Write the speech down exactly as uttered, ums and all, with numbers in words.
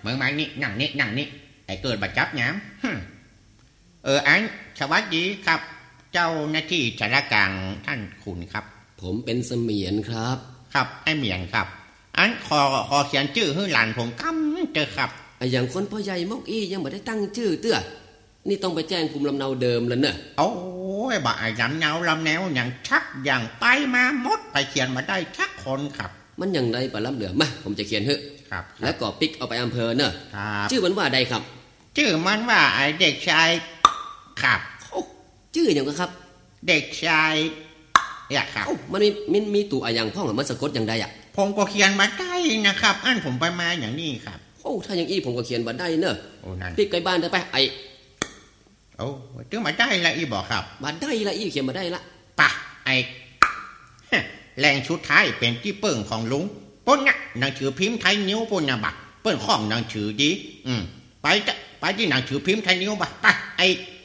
มือไม้นี่นั่งนี่นั่งนี่ไอ้เกิดบัดจับย้ำเอออันสวัสดีครับเจ้าหน้าที่สารกลางท่านคุณครับผมเป็นเสมียนครับครับไอ้เมียนครับอันขอขอเขียนชื่อให้หลานผมกำเจอครับไอ้อย่างคนพ่อใหญ่มกอี้ยังไม่ได้ตั้งชื่อเตื้อนี่ต้องไปแจ้งภูมิลำเนาเดิมแล้วเนอะโอ้ยบ่ายลำเนาลำแนวอย่างชักอย่างไปมาหมดไปเขียนมาได้ชักคนครับมันอย่างไรปะล้ำเหลือมาผมจะเขียนเถอะครับแล้วก็ปิกเอาไปอำเภอเนอะชื่อมันว่าใดครับชื่อมันว่าไอ้เด็กชายครับชื่ออย่างก็ครับเด็กชายอยากครับมันมีมันมีตัวอะไรอย่างพ่องมันสะกดอย่างใดอ่ะผมก็เขียนมาได้นะครับอันผมไปมาอย่างนี้ครับโอ้ถ้าอย่างอี้ผมก็เขียนมาได้เนอะโอ้นั่นปิกไกลบ้านเถอะไปไอโอ้ถึงมาได้ละอีบอกครับมาได้ละอีเขียนมาได้ละปะไอแรงชุดท้ายเป็นที่เปิ่งของลุงป้นเนี่ยหนังสือพิมพ์ไทยนิ้วป้นนะบักเปิ่งข้องหนังสือดีอืมไปจะไปที่หนังสือพิมพ์ไทยนิ้วบักไปไอ